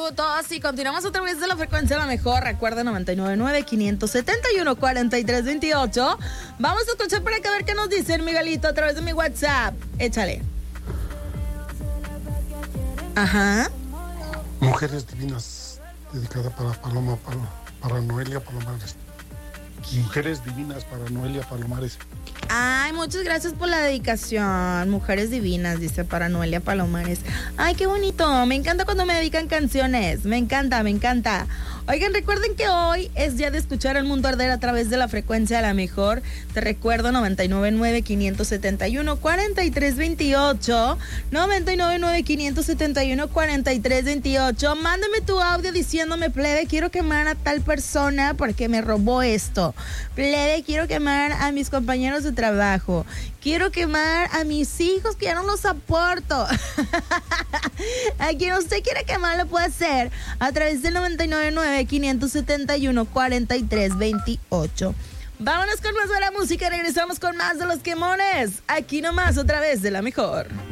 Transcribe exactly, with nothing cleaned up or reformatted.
minutos y continuamos otra vez de la frecuencia de la mejor. Recuerda noventa y nueve punto nueve, quinientos setenta y uno, cuarenta y tres veintiocho. Vamos a escuchar para que a ver qué nos dicen, Miguelito, a través de mi WhatsApp. Échale. Ajá. Mujeres Divinas, dedicada para Paloma, para, para Noelia Palomares. Mujeres Divinas para Noelia Palomares. Ay, muchas gracias por la dedicación. Mujeres Divinas, dice para Noelia Palomares. Ay, qué bonito. Me encanta cuando me dedican canciones. Me encanta, me encanta. Oigan, recuerden que hoy es día de escuchar el mundo arder a través de la frecuencia de la mejor. Te recuerdo noventa y nueve punto nueve, quinientos setenta y uno, cuarenta y tres veintiocho. noventa y nueve punto nueve, quinientos setenta y uno, cuarenta y tres veintiocho. Mándame tu audio diciéndome, plebe, quiero quemar a tal persona porque me robó esto. Plebe, quiero quemar a mis compañeros de trabajo. Quiero quemar a mis hijos que ya no los aporto. A quien usted quiera quemar lo puede hacer a través del noventa y nueve punto nueve, quinientos setenta y uno, cuarenta y tres veintiocho. Vámonos con más de la música. Regresamos con más de los quemones. Aquí nomás otra vez de la mejor.